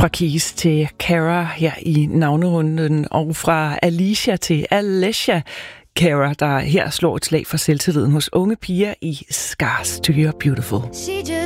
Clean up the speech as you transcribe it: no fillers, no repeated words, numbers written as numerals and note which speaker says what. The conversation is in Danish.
Speaker 1: Fra Keys til Cara her i navnerunden, og fra Alicia til Alessia Cara, der her slår et slag for selvtilliden hos unge piger i Scars to You're Beautiful.